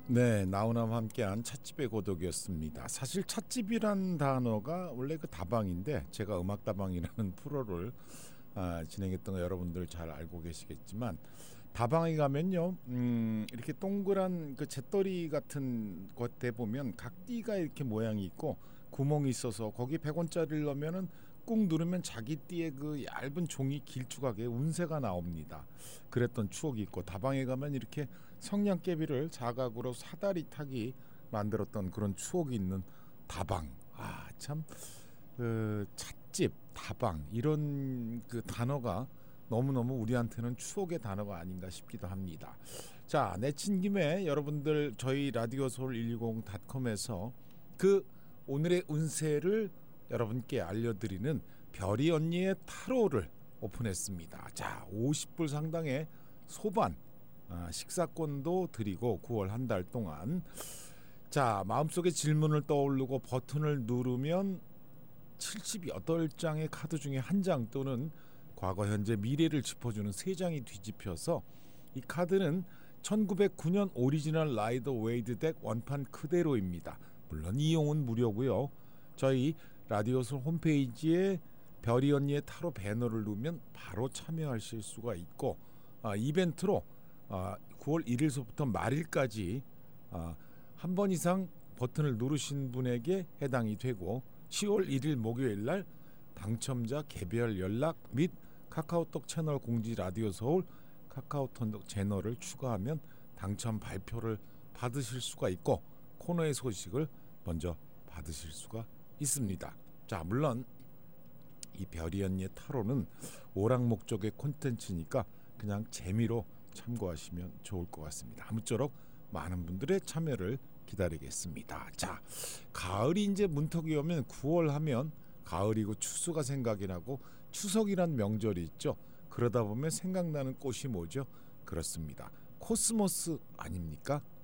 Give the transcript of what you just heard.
네, 나훈아와 함께한 찻집의 고독이었습니다. 사실 찻집이란 단어가 원래 그 다방인데 제가 음악다방이라는 프로를 진행했던 거 여러분들 잘 알고 계시겠지만 다방에 가면요, 이렇게 동그란 그 잿더리 같은 곳에 보면 각띠가 이렇게 모양이 있고 구멍이 있어서 거기 100원짜리를 넣으면은 꾹 누르면 자기 띠에 그 얇은 종이 길쭉하게 운세가 나옵니다. 그랬던 추억이 있고 다방에 가면 이렇게 성냥개비를 자각으로 사다리 타기 만들었던 그런 추억이 있는 다방. 참 그 찻집, 다방 이런 그 단어가 너무너무 우리한테는 추억의 단어가 아닌가 싶기도 합니다. 자, 내친 김에 여러분들 저희 라디오서울 120.com에서 그 오늘의 운세를 여러분께 알려드리는 별이 언니의 타로를 오픈했습니다. 자, 50불 상당의 소반 식사권도 드리고 9월 한 달 동안 자, 마음속에 질문을 떠오르고 버튼을 누르면 78장의 카드 중에 한 장 또는 과거, 현재, 미래를 짚어주는 3장이 뒤집혀서 이 카드는 1909년 오리지널 라이더 웨이드 덱 원판 그대로입니다. 물론 이용은 무료고요. 저희 라디오솔 홈페이지에 별이 언니의 타로 배너를 누르면 바로 참여하실 수가 있고 이벤트로 9월 1일서부터 말일까지 한 번 이상 버튼을 누르신 분에게 해당이 되고 10월 1일 목요일 날 당첨자 개별 연락 및 카카오톡 채널 공지 라디오 서울 카카오톡 채널을 추가하면 당첨 발표를 받으실 수가 있고 코너의 소식을 먼저 받으실 수가 있습니다. 자, 물론 이 별이 언니의 타로는 오락 목적의 콘텐츠니까 그냥 재미로 참고하시면 좋을 것 같습니다. 아무쪼록 많은 분들의 참여를 기다리겠습니다. 자, 가을이 이제 문턱이 오면 9월 하면 가을이고 추수가 생각이 나고 추석이란 명절이 있죠. 그러다 보면 생각나는 꽃이 뭐죠? 그렇습니다. 코스모스 아닙니까?